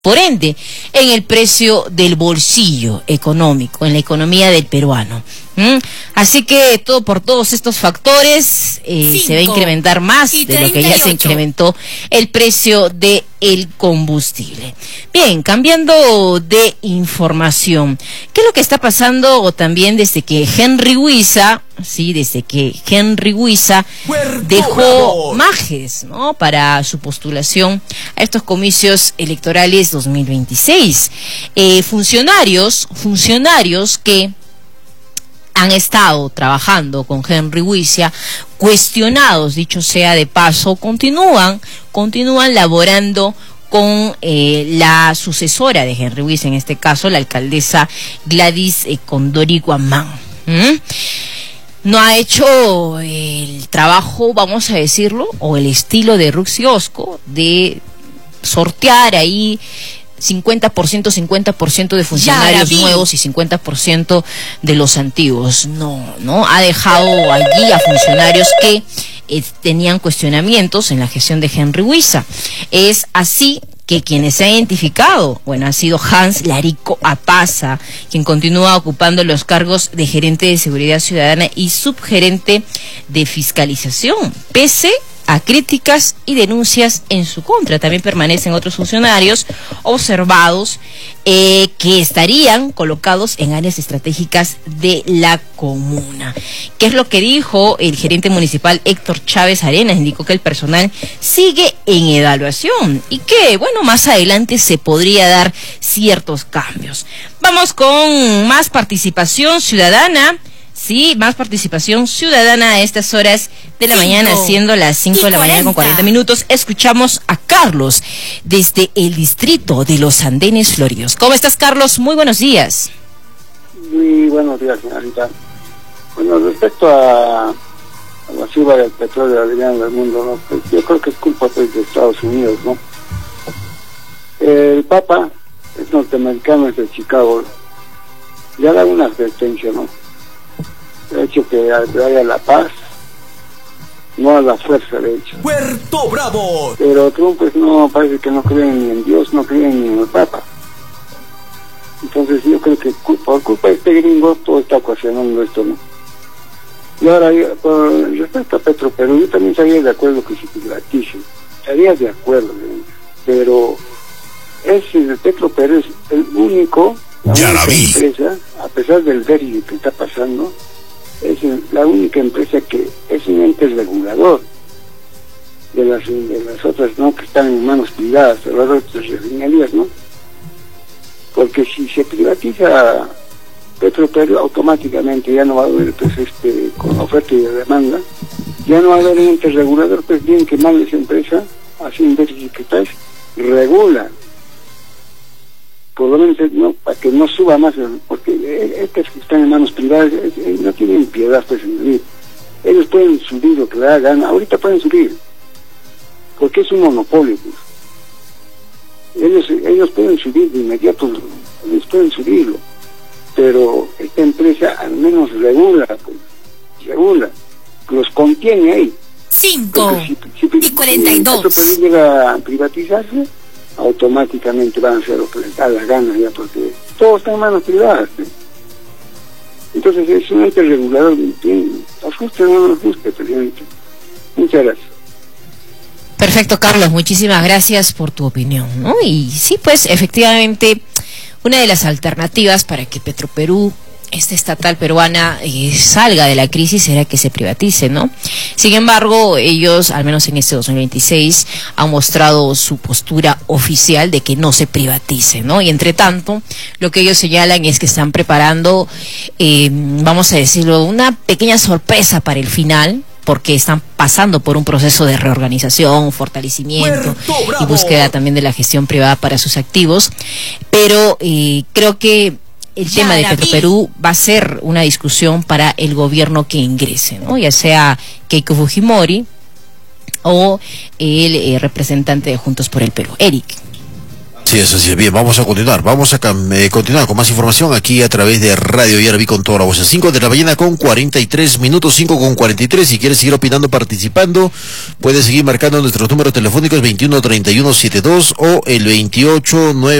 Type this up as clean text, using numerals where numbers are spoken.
por ende, en el precio del bolsillo económico, en la economía del peruano. Así que por todos estos factores se va a incrementar más de lo que ya se incrementó el precio del combustible. Bien, cambiando de información, ¿qué es lo que está pasando también desde que Henry Huiza dejó marges, ¿no?, para su postulación a estos comicios electorales 2026? Funcionarios que han estado trabajando con Henry Huiza, cuestionados, dicho sea de paso, continúan laborando con la sucesora de Henry Huiza, en este caso la alcaldesa Gladys Condori Guamán. No ha hecho el trabajo, vamos a decirlo, o el estilo de Ruxy Osco, de sortear ahí 50% de funcionarios nuevos y 50% de los antiguos. No, ha dejado allí a funcionarios que tenían cuestionamientos en la gestión de Henry Huiza. Es así que quienes se han identificado, ha sido Hans Larico Apaza, quien continúa ocupando los cargos de gerente de seguridad ciudadana y subgerente de fiscalización, pese a críticas y denuncias en su contra. También permanecen otros funcionarios observados que estarían colocados en áreas estratégicas de la comuna. ¿Qué es lo que dijo el gerente municipal Héctor Chávez Arenas? Indicó que el personal sigue en evaluación y que, más adelante se podría dar ciertos cambios. Vamos con más participación ciudadana. Sí, más participación ciudadana a estas horas de la mañana, siendo las 5 de la mañana con 40 minutos. Escuchamos a Carlos desde el distrito de Los Andenes Floridos. ¿Cómo estás, Carlos? Muy buenos días. Muy buenos días, señorita. Respecto a la suba del petróleo del mundo, ¿no? Pues yo creo que es culpa de Estados Unidos, ¿no? El Papa es norteamericano, es de Chicago. Ya da una advertencia, ¿no? De hecho, que haya la paz, no a la fuerza, de hecho. ¡Puerto Bravo! Pero Trump, pues, no, parece que no creen ni en Dios, no creen ni en el Papa. Entonces yo creo que por culpa de este gringo todo está ocasionando esto, ¿no? Y ahora, con respecto a Petroperú, yo también estaría de acuerdo que se privatice. Estaría de acuerdo, pero el Petroperú es el único, la única empresa, a pesar del déficit que está pasando, es la única empresa que es un ente regulador de las otras, ¿no?, que están en manos privadas, de las otras refinerías, ¿no? Porque si se privatiza Petroperú, automáticamente ya no va a haber, pues, con oferta y demanda, ya no va a haber un ente regulador, pues bien que mal esa empresa, así un déficit que está, regula. Por lo menos, ¿no?, para que no suba más, porque estos que están en manos privadas no tienen piedad, pues, en subir. Ellos pueden subir lo que le hagan, ahorita pueden subir, porque es un monopolio, pues. Ellos pueden subir de inmediato, ellos pueden subirlo, pero esta empresa al menos regula, los contiene ahí. 5:42. Si llega a privatizarse, automáticamente van a hacer lo que les da la gana, ya, porque todo está en manos privadas, ¿sí? Entonces es un ente regulador, nos guste o no nos guste, presidente. Muchas gracias. Perfecto, Carlos, muchísimas gracias por tu opinión, ¿no? Y sí, pues efectivamente una de las alternativas para que Petroperú, esta estatal peruana, salga de la crisis era que se privatice, ¿no? Sin embargo, ellos, al menos en este 2026, han mostrado su postura oficial de que no se privatice, ¿no? Y entre tanto, lo que ellos señalan es que están preparando, vamos a decirlo, una pequeña sorpresa para el final, porque están pasando por un proceso de reorganización, fortalecimiento y búsqueda también de la gestión privada para sus activos, pero creo que el tema de Petroperú va a ser una discusión para el gobierno que ingrese, ¿no? Ya sea Keiko Fujimori o el representante de Juntos por el Perú, Eric. Así es. Bien, vamos a continuar continuar con más información aquí a través de Radio Yarabí con toda la voz. 5 de la mañana con 43 minutos, 5:43. Si quieres seguir opinando, participando, puedes seguir marcando nuestros números telefónicos 21 31 72 o el 28 9